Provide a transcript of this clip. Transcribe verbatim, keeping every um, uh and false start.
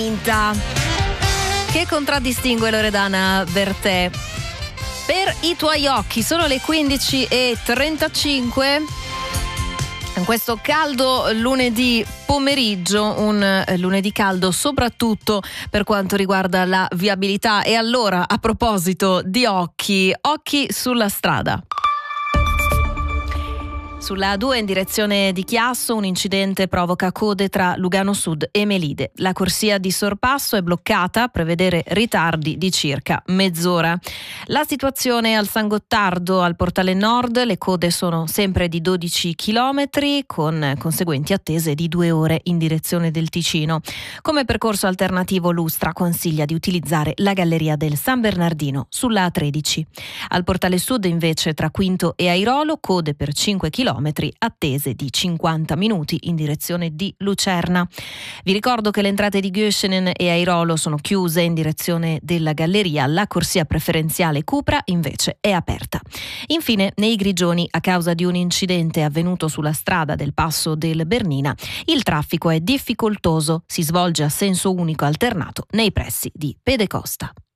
Che contraddistingue Loredana Bertè. Per i tuoi occhi sono le quindici e trentacinque. In questo caldo lunedì pomeriggio, un lunedì caldo soprattutto per quanto riguarda la viabilità. E allora, a proposito di occhi, occhi sulla strada. Sulla A due in direzione di Chiasso un incidente provoca code tra Lugano Sud e Melide. La corsia di sorpasso è bloccata, a prevedere ritardi di circa mezz'ora. La situazione al San Gottardo, al Portale Nord, le code sono sempre di dodici chilometri con conseguenti attese di due ore in direzione del Ticino. Come percorso alternativo Lustra consiglia di utilizzare la galleria del San Bernardino sulla A tredici. Al Portale Sud invece tra Quinto e Airolo code per cinque chilometri, attese di cinquanta minuti in direzione di Lucerna. Vi ricordo che le entrate di Göschenen e Airolo sono chiuse in direzione della galleria, la corsia preferenziale Cupra invece è aperta. Infine, nei Grigioni, a causa di un incidente avvenuto sulla strada del passo del Bernina, il traffico è difficoltoso, si svolge a senso unico alternato nei pressi di Pedecosta.